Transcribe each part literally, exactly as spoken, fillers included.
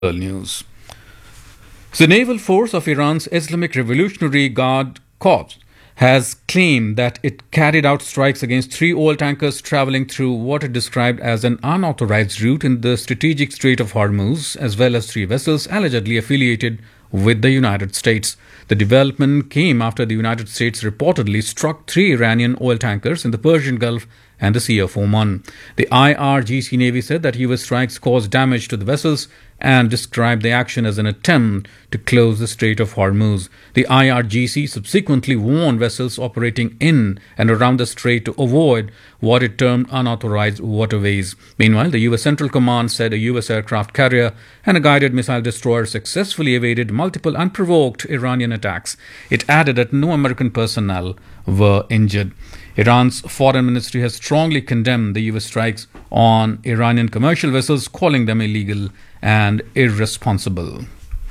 World News. The naval force of Iran's Islamic Revolutionary Guard Corps has claimed that it carried out strikes against three oil tankers traveling through what it described as an unauthorized route in the strategic Strait of Hormuz, as well as three vessels allegedly affiliated with the United States. The development came after the United States reportedly struck three Iranian oil tankers in the Persian Gulf and the Sea of Oman. The I R G C Navy said that U S strikes caused damage to the vessels and described the action as an attempt to close the Strait of Hormuz. The I R G C subsequently warned vessels operating in and around the strait to avoid what it termed unauthorized waterways. Meanwhile, the U S Central Command said a U S aircraft carrier and a guided missile destroyer successfully evaded multiple unprovoked Iranian attacks. It added that no American personnel were injured. Iran's foreign ministry has strongly condemned the U S strikes on Iranian commercial vessels, calling them illegal and irresponsible.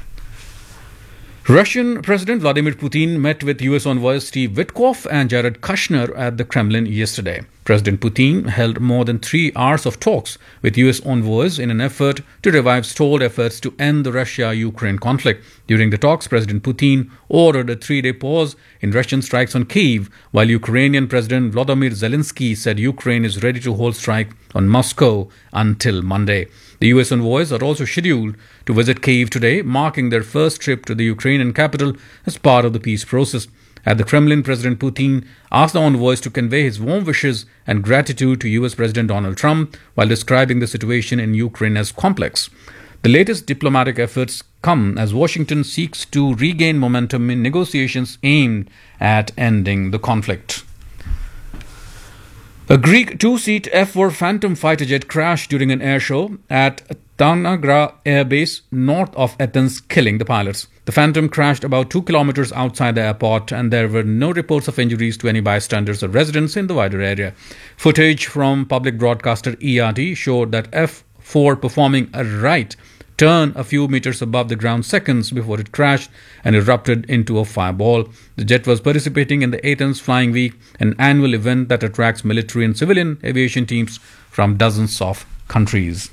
Russian President Vladimir Putin met with U S envoys Steve Witkoff and Jared Kushner at the Kremlin yesterday. President Putin held more than three hours of talks with U S envoys in an effort to revive stalled efforts to end the Russia-Ukraine conflict. During the talks, President Putin ordered a three-day pause in Russian strikes on Kyiv, while Ukrainian President Volodymyr Zelensky said Ukraine is ready to hold strike on Moscow until Monday. The U S envoys are also scheduled to visit Kyiv today, marking their first trip to the Ukrainian capital as part of the peace process. At the Kremlin, President Putin asked the envoys to convey his warm wishes and gratitude to U S President Donald Trump while describing the situation in Ukraine as complex. The latest diplomatic efforts come as Washington seeks to regain momentum in negotiations aimed at ending the conflict. A Greek two-seat F four Phantom fighter jet crashed during an air show at Tanagra Air Base north of Athens, killing the pilots. The Phantom crashed about two kilometers outside the airport, and there were no reports of injuries to any bystanders or residents in the wider area. Footage from public broadcaster E R T showed that F four performing a right turn a few meters above the ground seconds before it crashed and erupted into a fireball. The jet was participating in the Athens Flying Week, an annual event that attracts military and civilian aviation teams from dozens of countries.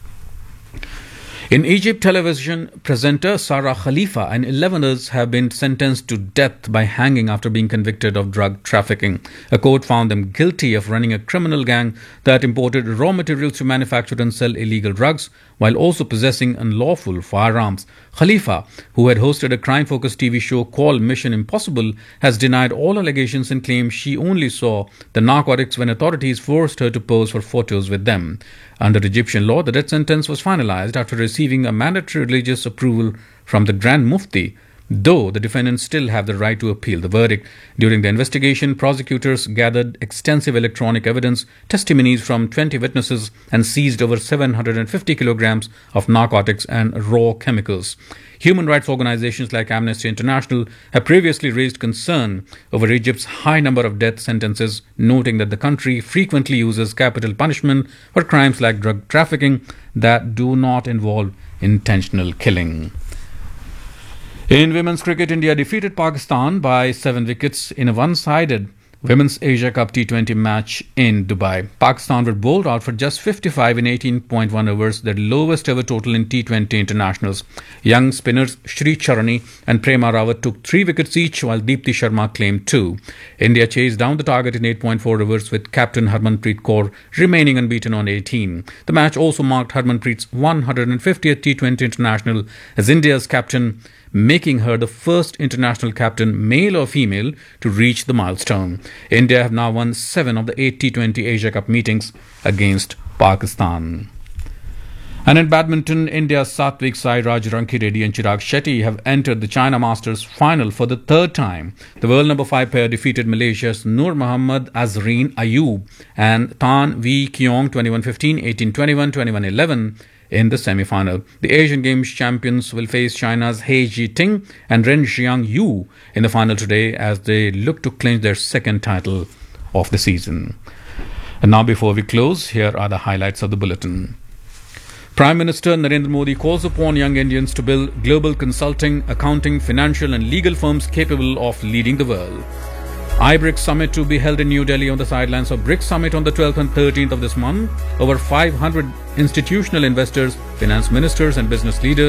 In Egypt, television presenter Sarah Khalifa and eleven others have been sentenced to death by hanging after being convicted of drug trafficking. A court found them guilty of running a criminal gang that imported raw materials to manufacture and sell illegal drugs, while also possessing unlawful firearms. Khalifa, who had hosted a crime-focused T V show called Mission Impossible, has denied all allegations and claims she only saw the narcotics when authorities forced her to pose for photos with them. Under Egyptian law, the death sentence was finalized after receiving a mandatory religious approval from the Grand Mufti, though the defendants still have the right to appeal the verdict. During the investigation, prosecutors gathered extensive electronic evidence, testimonies from twenty witnesses, and seized over seven hundred fifty kilograms of narcotics and raw chemicals. Human rights organizations like Amnesty International have previously raised concern over Egypt's high number of death sentences, noting that the country frequently uses capital punishment for crimes like drug trafficking that do not involve intentional killing. In women's cricket, India defeated Pakistan by seven wickets in a one-sided Women's Asia Cup T twenty match in Dubai. Pakistan were bowled out for just fifty-five in eighteen point one overs, their lowest ever total in T twenty internationals. Young spinners Sri Charani and Prema Rawat took three wickets each, while Deepti Sharma claimed two. India chased down the target in eight point four overs, with captain Harmanpreet Kaur remaining unbeaten on eighteen. The match also marked Harmanpreet's one hundred fiftieth T twenty international as India's captain, making her the first international captain, male or female, to reach the milestone. India have now won seven of the eight T twenty Asia Cup meetings against Pakistan. And in badminton, India's Satvik Sairaj, Rankireddy and Chirag Shetty have entered the China Masters final for the third time. The world number five pair defeated Malaysia's Nur Muhammad Azreen Ayub and Tan Wee Keong twenty-one fifteen, eighteen twenty-one, twenty-one eleven in the semi-final. The Asian Games champions will face China's He Jiting and Ren Xiang Yu in the final today as they look to clinch their second title of the season. And now, before we close, here are the highlights of the bulletin. Prime Minister Narendra Modi calls upon young Indians to build global consulting, accounting, financial and legal firms capable of leading the world. iBRICS Summit to be held in New Delhi on the sidelines of BRICS Summit on the twelfth and thirteenth of this month. Over five hundred institutional investors, finance ministers and business leaders